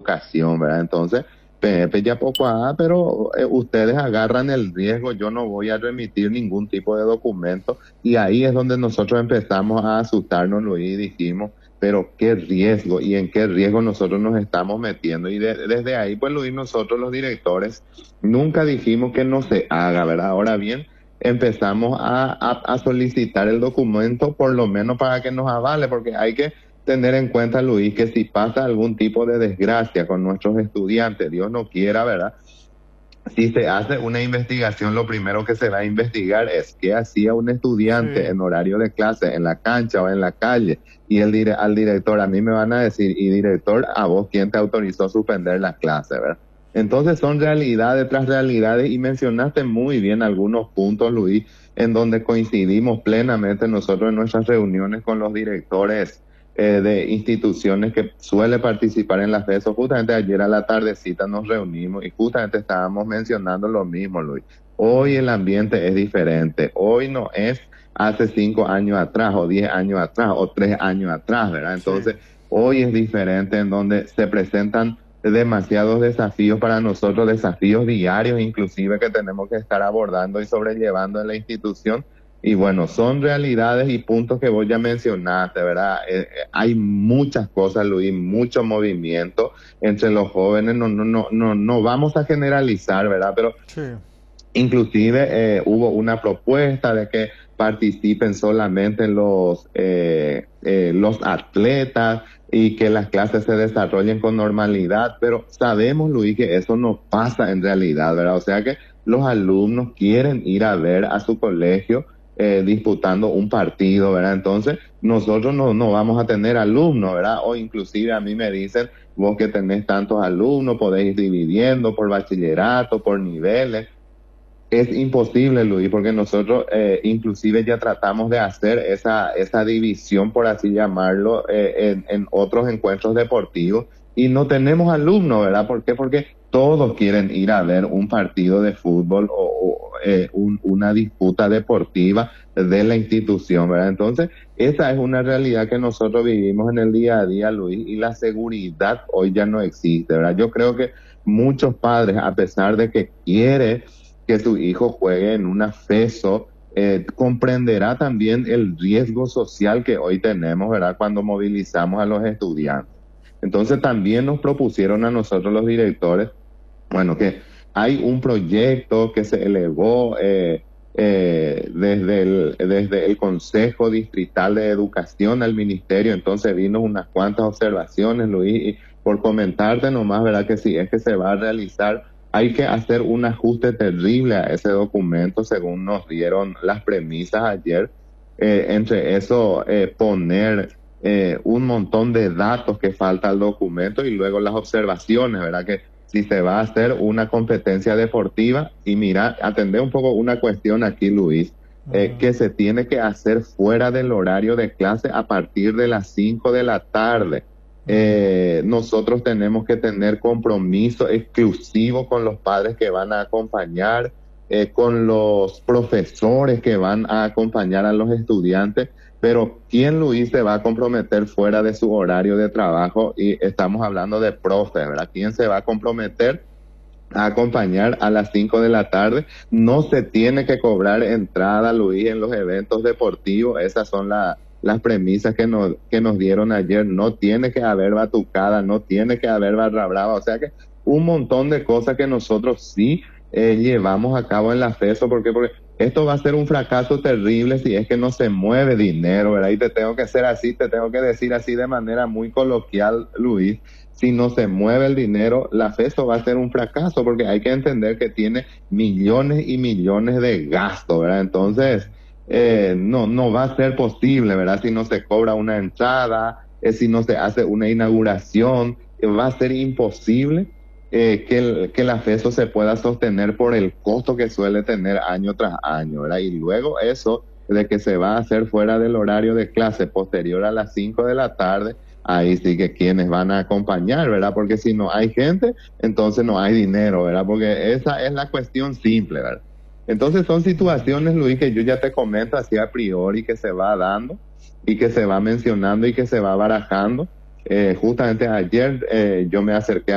educación, ¿verdad? Entonces, ya poco pero ustedes agarran el riesgo, yo no voy a remitir ningún tipo de documento, y ahí es donde nosotros empezamos a asustarnos, Luis, y dijimos, pero qué riesgo y en qué riesgo nosotros nos estamos metiendo. Y desde ahí, pues Luis, nosotros los directores nunca dijimos que no se haga, ¿verdad? Ahora bien, empezamos a solicitar el documento por lo menos para que nos avale, porque hay que tener en cuenta, Luis, que si pasa algún tipo de desgracia con nuestros estudiantes, Dios no quiera, ¿verdad? Si se hace una investigación, lo primero que se va a investigar es qué hacía un estudiante Sí. en horario de clase, en la cancha o en la calle. Y al director, a mí me van a decir, y director, a vos, ¿quién te autorizó a suspender la clase, verdad? Entonces son realidades tras realidades, y mencionaste muy bien algunos puntos, Luis, en donde coincidimos plenamente nosotros en nuestras reuniones con los directores de instituciones que suele participar en las FESO. Justamente ayer a la tardecita nos reunimos y justamente estábamos mencionando lo mismo, Luis. Hoy el ambiente es diferente. Hoy no es hace 5 años atrás o 10 años atrás o 3 años atrás, ¿verdad? Sí. Entonces, hoy es diferente, en donde se presentan demasiados desafíos para nosotros, desafíos diarios inclusive, que tenemos que estar abordando y sobrellevando en la institución. Y bueno, son realidades y puntos que vos ya mencionaste, ¿verdad? Hay muchas cosas, Luis, mucho movimiento entre los jóvenes. No vamos a generalizar, ¿verdad? Pero Sí. inclusive hubo una propuesta de que participen solamente los atletas y que las clases se desarrollen con normalidad, pero sabemos, Luis, que eso no pasa en realidad, ¿verdad? O sea que los alumnos quieren ir a ver a su colegio disputando un partido, ¿verdad? Entonces nosotros no vamos a tener alumnos, ¿verdad? O inclusive a mí me dicen, vos que tenés tantos alumnos, podéis ir dividiendo por bachillerato, por niveles. Es imposible, Luis, porque nosotros inclusive ya tratamos de hacer esa división, por así llamarlo, en otros encuentros deportivos, y no tenemos alumnos, ¿verdad? ¿Por qué? Porque todos quieren ir a ver un partido de fútbol o una disputa deportiva de la institución, ¿verdad? Entonces, esa es una realidad que nosotros vivimos en el día a día, Luis, y la seguridad hoy ya no existe, ¿verdad? Yo creo que muchos padres, a pesar de que quieren que su hijo juegue en una FESO, comprenderá también el riesgo social que hoy tenemos, ¿verdad? Cuando movilizamos a los estudiantes. Entonces también nos propusieron a nosotros los directores, bueno, que hay un proyecto que se elevó desde el Consejo Distrital de Educación al Ministerio. Entonces vino unas cuantas observaciones, Luis, y por comentarte nomás, ¿verdad? Que si es que se va a realizar, hay que hacer un ajuste terrible a ese documento, según nos dieron las premisas ayer. Entre eso, poner un montón de datos que falta al documento, y luego las observaciones, ¿verdad? Que si se va a hacer una competencia deportiva, y mira, atender un poco una cuestión aquí, Luis, Ujú. que se tiene que hacer fuera del horario de clase a partir de las 5 de la tarde. Ujú. Nosotros tenemos que tener compromiso exclusivo con los padres que van a acompañar, con los profesores que van a acompañar a los estudiantes, pero ¿quién, Luis, se va a comprometer fuera de su horario de trabajo? Y estamos hablando de profes, ¿verdad? ¿Quién se va a comprometer a acompañar a las 5 de la tarde? No se tiene que cobrar entrada, Luis, en los eventos deportivos. Esas son las premisas que nos dieron ayer. No tiene que haber batucada, no tiene que haber barra brava. O sea que un montón de cosas que nosotros sí llevamos a cabo en la FESO. ¿Por qué? Porque esto va a ser un fracaso terrible si es que no se mueve dinero, ¿verdad? Y te tengo que hacer así, te tengo que decir así de manera muy coloquial, Luis. Si no se mueve el dinero, la FESO va a ser un fracaso, porque hay que entender que tiene millones y millones de gastos, ¿verdad? Entonces, no va a ser posible, ¿verdad? Si no se cobra una entrada, si no se hace una inauguración, va a ser imposible que la FESO se pueda sostener por el costo que suele tener año tras año, ¿verdad? Y luego eso de que se va a hacer fuera del horario de clase posterior a las 5 de la tarde, ahí sí que quienes van a acompañar, ¿verdad? Porque si no hay gente, entonces no hay dinero, ¿verdad? Porque esa es la cuestión simple, ¿verdad? Entonces son situaciones, Luis, que yo ya te comento así a priori, que se va dando y que se va mencionando y que se va barajando. Justamente ayer yo me acerqué